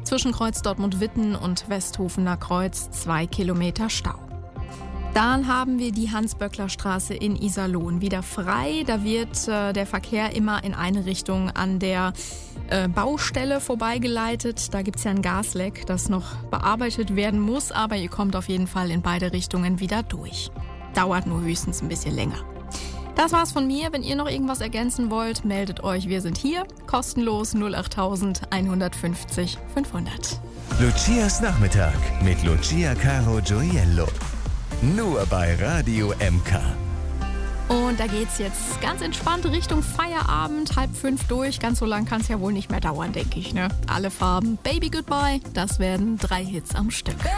Zwischen Kreuz Dortmund-Witten und Westhofener Kreuz 2 Kilometer Stau. Dann haben wir die Hans-Böckler-Straße in Iserlohn wieder frei. Da wird der Verkehr immer in eine Richtung an der Baustelle vorbeigeleitet. Da gibt's ja ein Gasleck, das noch bearbeitet werden muss, aber ihr kommt auf jeden Fall in beide Richtungen wieder durch. Dauert nur höchstens ein bisschen länger. Das war's von mir. Wenn ihr noch irgendwas ergänzen wollt, meldet euch. Wir sind hier. Kostenlos 08000 150 500. Lucias Nachmittag mit Lucia Caro Gioiello. Nur bei Radio MK. Und da geht's jetzt ganz entspannt Richtung Feierabend, 4:30 durch. Ganz so lang kann's ja wohl nicht mehr dauern, denke ich, ne? Alle Farben, Baby Goodbye, das werden 3 Hits am Stück.